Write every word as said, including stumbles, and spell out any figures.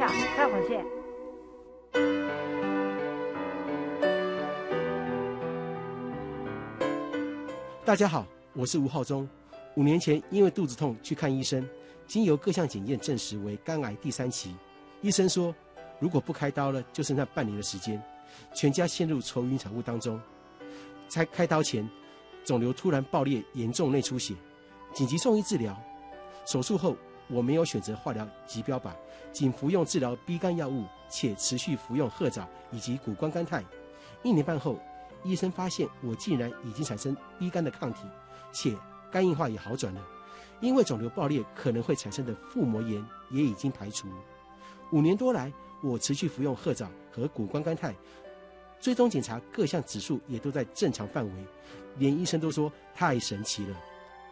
下，待会儿见。 大家好，我是吴浩中。五年前因为肚子痛去看医生，经由各项检验证实为肝癌第三期。医生说，如果不开刀了，就剩下半年的时间，全家陷入愁云惨雾当中。在开刀前，肿瘤突然爆裂，严重内出血，紧急送医治疗。手术后，我没有选择化疗及标靶，仅服用治疗 B 肝药物，且持续服用褐藻以及谷胱甘肽。一年半后，医生发现我竟然已经产生 B 肝的抗体，且肝硬化也好转了。因为肿瘤爆裂可能会产生的腹膜炎也已经排除。五年多来，我持续服用褐藻和谷胱甘肽，追踪检查各项指数也都在正常范围，连医生都说太神奇了。